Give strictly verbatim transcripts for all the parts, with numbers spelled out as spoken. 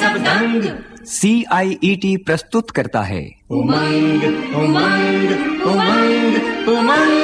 सब दंग। सी आई E T प्रस्तुत करता है उमंग उमंग उमंग उमंग।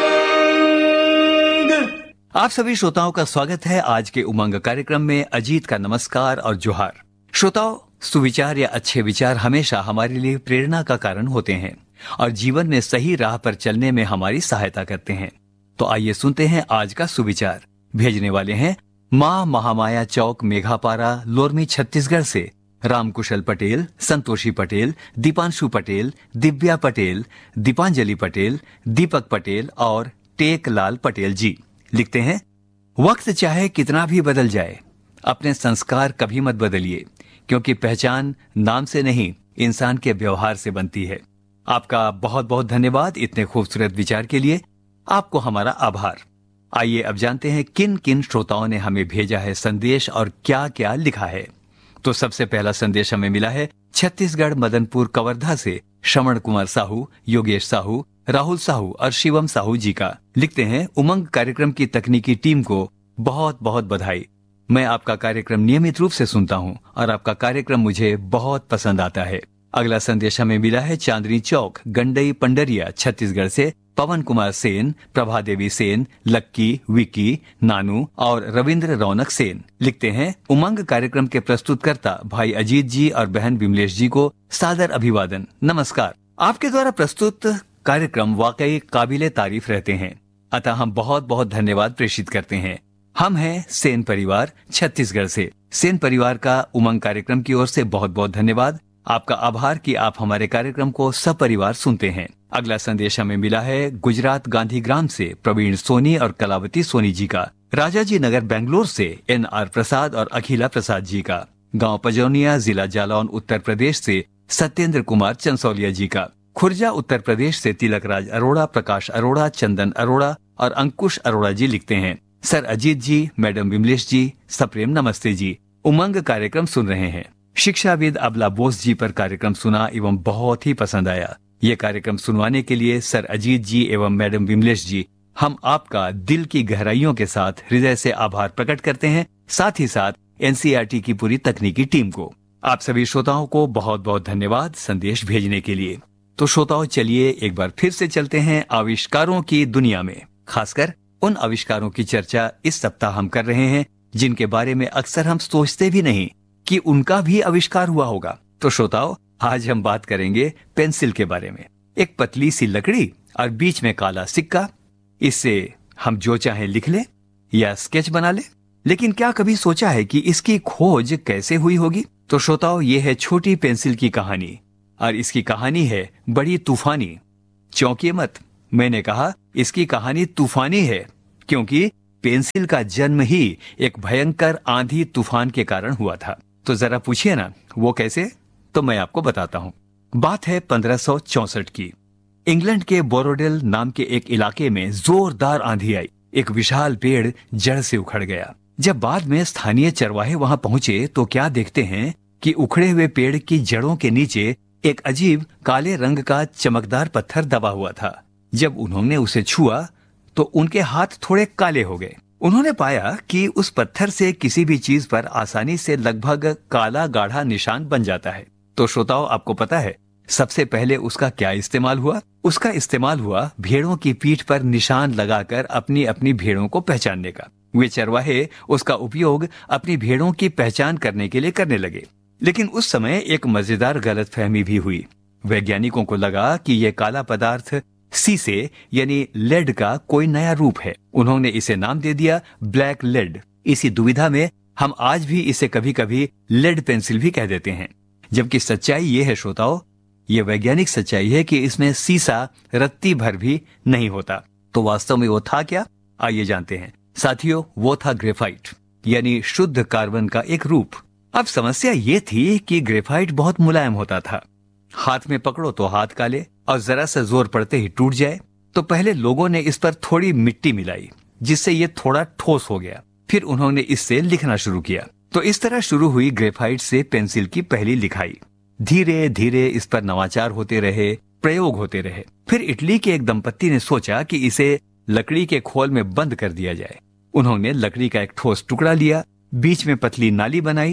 आप सभी श्रोताओं का स्वागत है आज के उमंग कार्यक्रम में। अजीत का नमस्कार और जोहार। श्रोताओं, सुविचार या अच्छे विचार हमेशा हमारे लिए प्रेरणा का कारण होते हैं और जीवन में सही राह पर चलने में हमारी सहायता करते हैं। तो आइए सुनते हैं आज का सुविचार। भेजने वाले हैं माँ महामाया चौक, मेघापारा, लोरमी, छत्तीसगढ़ से रामकुशल पटेल, संतोषी पटेल, दीपांशु पटेल, दिव्या पटेल, दीपांजलि पटेल, दीपक पटेल और टेकलाल पटेल जी। लिखते हैं, वक्त चाहे कितना भी बदल जाए, अपने संस्कार कभी मत बदलिए, क्योंकि पहचान नाम से नहीं इंसान के व्यवहार से बनती है। आपका बहुत बहुत धन्यवाद इतने खूबसूरत विचार के लिए। आपको हमारा आभार। आइए अब जानते हैं किन किन श्रोताओं ने हमें भेजा है संदेश और क्या क्या लिखा है। तो सबसे पहला संदेश हमें मिला है छत्तीसगढ़ मदनपुर कवर्धा से श्रवण कुमार साहू, योगेश साहू, राहुल साहू और शिवम साहू जी का। लिखते हैं, उमंग कार्यक्रम की तकनीकी टीम को बहुत बहुत बधाई। मैं आपका कार्यक्रम नियमित रूप से सुनता हूं और आपका कार्यक्रम मुझे बहुत पसंद आता है। अगला संदेश हमें मिला है चांदनी चौक, गंडई, पंडरिया, छत्तीसगढ़ से पवन कुमार सेन, प्रभा देवी सेन, लक्की, विकी, नानू और रविंद्र रौनक सेन। लिखते हैं, उमंग कार्यक्रम के प्रस्तुतकर्ता भाई अजीत जी और बहन विमलेश जी को सादर अभिवादन, नमस्कार। आपके द्वारा प्रस्तुत कार्यक्रम वाकई काबिले तारीफ रहते हैं, अतः हम बहुत बहुत धन्यवाद प्रेषित करते हैं। हम हैं सेन परिवार, छत्तीसगढ़ से। सेन परिवार का उमंग कार्यक्रम की ओर से बहुत बहुत धन्यवाद। आपका आभार कि आप हमारे कार्यक्रम को सपरिवार सुनते हैं। अगला संदेश हमें मिला है गुजरात गांधीग्राम से प्रवीण सोनी और कलावती सोनी जी का। राजाजी नगर बेंगलोर से एन आर प्रसाद और अखिला प्रसाद जी का। गांव पजौनिया, जिला जालौन, उत्तर प्रदेश से सत्येंद्र कुमार चंसौलिया जी का। खुर्जा, उत्तर प्रदेश से तिलक राज अरोड़ा, प्रकाश अरोड़ा, चंदन अरोड़ा और अंकुश अरोड़ा जी लिखते हैं, सर अजीत जी, मैडम विमलेश जी, सप्रेम नमस्ते जी। उमंग कार्यक्रम सुन रहे हैं। शिक्षाविद अबला बोस जी पर कार्यक्रम सुना एवं बहुत ही पसंद आया। ये कार्यक्रम सुनवाने के लिए सर अजीत जी एवं मैडम विमलेश जी, हम आपका दिल की गहराइयों के साथ हृदय से आभार प्रकट करते हैं, साथ ही साथ N C E R T की पूरी तकनीकी टीम को। आप सभी श्रोताओं को बहुत बहुत धन्यवाद संदेश भेजने के लिए। तो श्रोताओं, चलिए एक बार फिर से चलते हैं आविष्कारों की दुनिया में। खासकर उन आविष्कारों की चर्चा इस सप्ताह हम कर रहे हैं जिनके बारे में अक्सर हम सोचते भी नहीं कि उनका भी आविष्कार हुआ होगा। तो श्रोताओं, आज हम बात करेंगे पेंसिल के बारे में। एक पतली सी लकड़ी और बीच में काला सिक्का, इससे हम जो चाहे लिख ले या स्केच बना ले। लेकिन क्या कभी सोचा है कि इसकी खोज कैसे हुई होगी? तो श्रोताओं, ये है छोटी पेंसिल की कहानी और इसकी कहानी है बड़ी तूफानी। चौंकिए मत, मैंने कहा इसकी कहानी तूफानी है, क्योंकि पेंसिल का जन्म ही एक भयंकर आंधी तूफान के कारण हुआ था। तो जरा पूछिए ना, वो कैसे? तो मैं आपको बताता हूँ। बात है पंद्रह सौ चौसठ की। इंग्लैंड के बोरोडेल नाम के एक इलाके में जोरदार आंधी आई। एक विशाल पेड़ जड़ से उखड़ गया। जब बाद में स्थानीय चरवाहे वहां पहुंचे तो क्या देखते हैं कि उखड़े हुए पेड़ की जड़ों के नीचे एक अजीब काले रंग का चमकदार पत्थर दबा हुआ था। जब उन्होंने उसे छुआ तो उनके हाथ थोड़े काले हो गए। उन्होंने पाया कि उस पत्थर से किसी भी चीज पर आसानी से लगभग काला गाढ़ा निशान बन जाता है। तो श्रोताओं, आपको पता है सबसे पहले उसका क्या इस्तेमाल हुआ? उसका इस्तेमाल हुआ भेड़ों की पीठ पर निशान लगाकर अपनी अपनी भेड़ों को पहचानने का। वे चरवाहे उसका उपयोग अपनी भेड़ों की पहचान करने के लिए करने लगे। लेकिन उस समय एक मजेदार गलतफहमी भी हुई। वैज्ञानिकों को लगा कि यह काला पदार्थ सीसे यानी लेड का कोई नया रूप है। उन्होंने इसे नाम दे दिया ब्लैक लेड। इसी दुविधा में हम आज भी इसे कभी कभी लेड पेंसिल भी कह देते हैं, जबकि सच्चाई ये है श्रोताओं, ये वैज्ञानिक सच्चाई है कि इसमें सीसा रत्ती भर भी नहीं होता। तो वास्तव में वो था क्या? आइए जानते हैं। साथियों, वो था ग्रेफाइट, यानी शुद्ध कार्बन का एक रूप। अब समस्या ये थी कि ग्रेफाइट बहुत मुलायम होता था। हाथ में पकड़ो तो हाथ काले और जरा सा जोर पड़ते ही टूट जाए। तो पहले लोगों ने इस पर थोड़ी मिट्टी मिलाई, जिससे ये थोड़ा ठोस हो गया। फिर उन्होंने इससे लिखना शुरू किया। तो इस तरह शुरू हुई ग्रेफाइट से पेंसिल की पहली लिखाई। धीरे धीरे इस पर नवाचार होते रहे, प्रयोग होते रहे। फिर इटली के एक दंपत्ति ने सोचा कि इसे लकड़ी के खोल में बंद कर दिया जाए। उन्होंने लकड़ी का एक ठोस टुकड़ा लिया, बीच में पतली नाली बनाई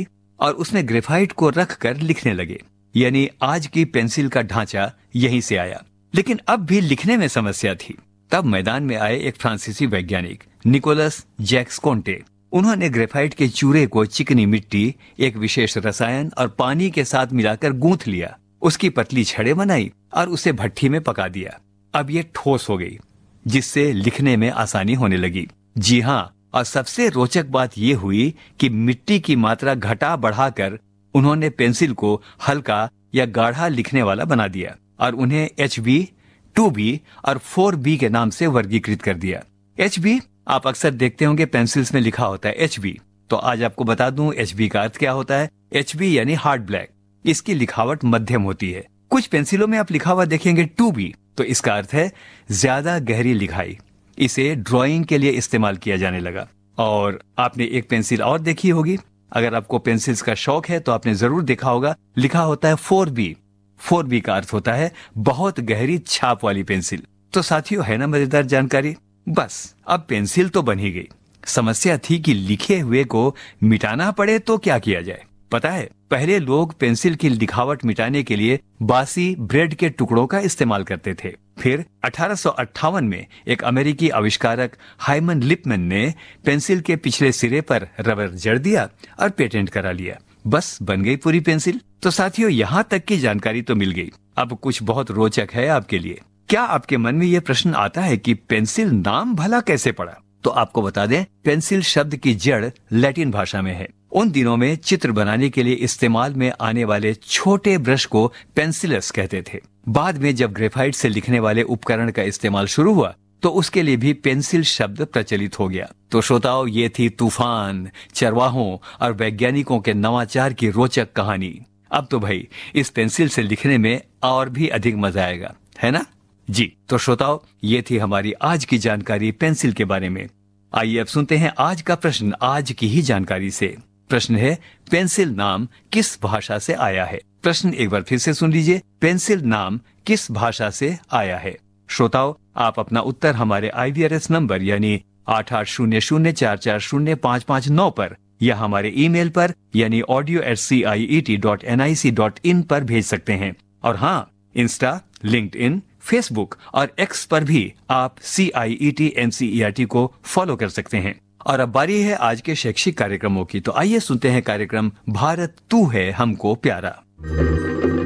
और उसमें ग्रेफाइट को रख कर लिखने लगे। यानी आज की पेंसिल का ढांचा यहीं से आया। लेकिन अब भी लिखने में समस्या थी। तब मैदान में आए एक फ्रांसीसी वैज्ञानिक निकोलस जैक्स कोंटे। उन्होंने ग्रेफाइट के चूरे को चिकनी मिट्टी, एक विशेष रसायन और पानी के साथ मिलाकर गूंथ लिया। उसकी पतली छड़ें बनाई और उसे भट्ठी में पका दिया। अब ये ठोस हो गई, जिससे लिखने में आसानी होने लगी। जी हाँ, और सबसे रोचक बात यह हुई कि मिट्टी की मात्रा घटा बढ़ाकर उन्होंने पेंसिल को हल्का या गाढ़ा लिखने वाला बना दिया और उन्हें एच बी, टू बी और फोर बी के नाम से वर्गीकृत कर दिया। एच बी आप अक्सर देखते होंगे पेंसिल्स में लिखा होता है एच बी। तो आज आपको बता दूं एच बी का अर्थ क्या होता है। एच बी यानी हार्ड ब्लैक। इसकी लिखावट मध्यम होती है। कुछ पेंसिलों में आप लिखा हुआ देखेंगे टू बी, तो इसका अर्थ है ज्यादा गहरी लिखाई। इसे ड्राइंग के लिए इस्तेमाल किया जाने लगा। और आपने एक पेंसिल और देखी होगी, अगर आपको पेंसिल्स का शौक है तो आपने जरूर देखा होगा, लिखा होता है फोर बी। फोर बी का अर्थ होता है बहुत गहरी छाप वाली पेंसिल। तो साथियों, है ना मजेदार जानकारी। बस अब पेंसिल तो बन ही गई। समस्या थी कि लिखे हुए को मिटाना पड़े तो क्या किया जाए। पता है, पहले लोग पेंसिल की लिखावट मिटाने के लिए बासी ब्रेड के टुकड़ों का इस्तेमाल करते थे। फिर अठारह सौ अट्ठावन में एक अमेरिकी आविष्कारक हाइमन लिपमैन ने पेंसिल के पिछले सिरे पर रबर जड़ दिया और पेटेंट करा लिया। बस बन गई पूरी पेंसिल। तो साथियों, यहाँ तक की जानकारी तो मिल गई। अब कुछ बहुत रोचक है आपके लिए। क्या आपके मन में यह प्रश्न आता है कि पेंसिल नाम भला कैसे पड़ा? तो आपको बता दें, पेंसिल शब्द की जड़ लैटिन भाषा में है। उन दिनों में चित्र बनाने के लिए इस्तेमाल में आने वाले छोटे ब्रश को पेंसिलस कहते थे। बाद में जब ग्रेफाइट से लिखने वाले उपकरण का इस्तेमाल शुरू हुआ तो उसके लिए भी पेंसिल शब्द प्रचलित हो गया। तो श्रोताओ, ये थी तूफान, चरवाहों और वैज्ञानिकों के नवाचार की रोचक कहानी। अब तो भाई इस पेंसिल से लिखने में और भी अधिक मजा आएगा, है ना जी। तो श्रोताओ, ये थी हमारी आज की जानकारी पेंसिल के बारे में। आइए अब सुनते हैं आज का प्रश्न आज की ही जानकारी से। प्रश्न है, पेंसिल नाम किस भाषा से आया है? प्रश्न एक बार फिर से सुन लीजिए, पेंसिल नाम किस भाषा से आया है? श्रोताओ, आप अपना उत्तर हमारे आई वी आर एस नंबर यानी आठ आठ शून्य शून्य चार चार शून्य पाँच पाँच नौ पर या हमारे ईमेल पर यानी audio eight C I E T dot N I C dot in पर भेज सकते हैं। और हाँ, इंस्टा, लिंक्डइन, फेसबुक और एक्स पर भी आप सी आई E T N C E R T को फॉलो कर सकते हैं। और अब बारी है आज के शैक्षिक कार्यक्रमों की। तो आइए सुनते हैं कार्यक्रम भारत तू है हमको प्यारा।